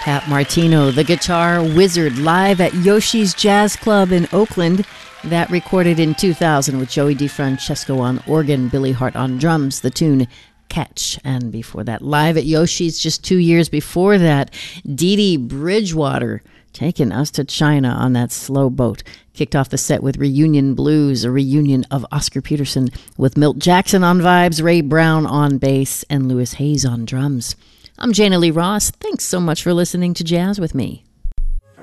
Pat Martino, the guitar wizard, live at Yoshi's Jazz Club in Oakland. That recorded in 2000 with Joey DeFrancesco on organ, Billy Hart on drums, the tune Catch. And before that, live at Yoshi's just 2 years before that, Dee Dee Bridgewater taking us to China on that slow boat. Kicked off the set with Reunion Blues, a reunion of Oscar Peterson with Milt Jackson on vibes, Ray Brown on bass, and Louis Hayes on drums. I'm Jana Lee Ross. Thanks so much for listening to Jazz with me.